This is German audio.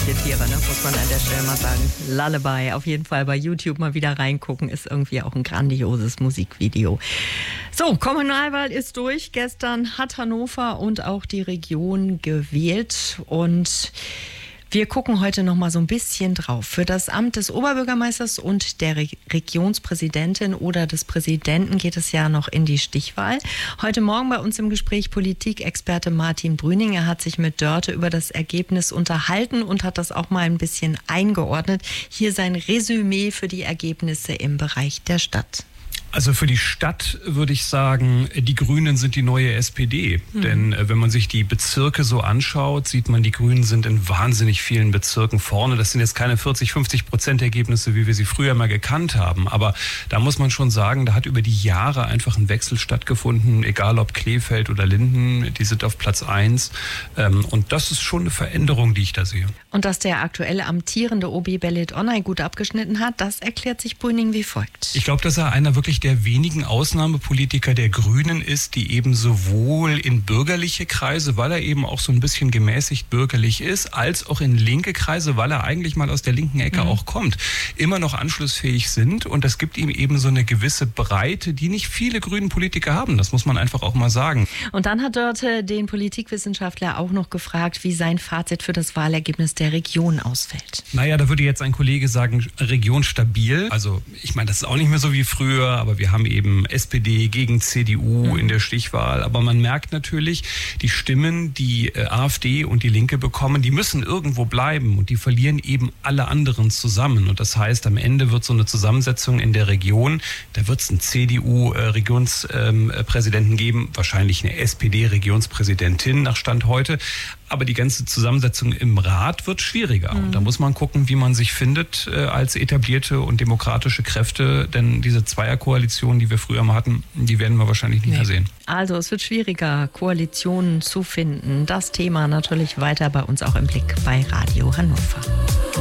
Kuscheltiere, ne? Muss man an der Stelle mal sagen. Lullaby, auf jeden Fall bei YouTube mal wieder reingucken, ist irgendwie auch ein grandioses Musikvideo. So, Kommunalwahl ist durch. Gestern hat Hannover und auch die Region gewählt und wir gucken heute noch mal so ein bisschen drauf. Für das Amt des Oberbürgermeisters und der Regionspräsidentin oder des Präsidenten geht es ja noch in die Stichwahl. Heute Morgen bei uns im Gespräch Politikexperte Martin Brüning. Er hat sich mit Dörte über das Ergebnis unterhalten und hat das auch mal ein bisschen eingeordnet. Hier sein Resümee für die Ergebnisse im Bereich der Stadt. Also für die Stadt würde ich sagen, die Grünen sind die neue SPD. Denn wenn man sich die Bezirke so anschaut, sieht man, die Grünen sind in wahnsinnig vielen Bezirken vorne. Das sind jetzt keine 40-50% Ergebnisse, wie wir sie früher mal gekannt haben. Aber da muss man schon sagen, da hat über die Jahre einfach ein Wechsel stattgefunden. Egal ob Kleefeld oder Linden, die sind auf Platz 1. Und das ist schon eine Veränderung, die ich da sehe. Und dass der aktuell amtierende OB Belit Onay gut abgeschnitten hat, das erklärt sich Brüning wie folgt. Ich glaube, dass er einer wirklich der wenigen Ausnahmepolitiker der Grünen ist, die eben sowohl in bürgerliche Kreise, weil er eben auch so ein bisschen gemäßigt bürgerlich ist, als auch in linke Kreise, weil er eigentlich mal aus der linken Ecke auch kommt, immer noch anschlussfähig sind. Und das gibt ihm eben so eine gewisse Breite, die nicht viele grünen Politiker haben. Das muss man einfach auch mal sagen. Und dann hat Dörte den Politikwissenschaftler auch noch gefragt, wie sein Fazit für das Wahlergebnis der Region ausfällt. Naja, da würde jetzt ein Kollege sagen, Region stabil. Also ich meine, das ist auch nicht mehr so wie früher, aber wir haben eben SPD gegen CDU in der Stichwahl. Aber man merkt natürlich, die Stimmen, die AfD und die Linke bekommen, die müssen irgendwo bleiben und die verlieren eben alle anderen zusammen. Und das heißt, am Ende wird so eine Zusammensetzung in der Region, da wird es einen CDU-Regionspräsidenten geben, wahrscheinlich eine SPD-Regionspräsidentin nach Stand heute. Aber die ganze Zusammensetzung im Rat wird schwieriger. Und da muss man gucken, wie man sich findet als etablierte und demokratische Kräfte. Denn diese Zweierkoalition, die wir früher mal hatten, die werden wir wahrscheinlich nicht mehr sehen. Also es wird schwieriger, Koalitionen zu finden. Das Thema natürlich weiter bei uns auch im Blick bei Radio Hannover.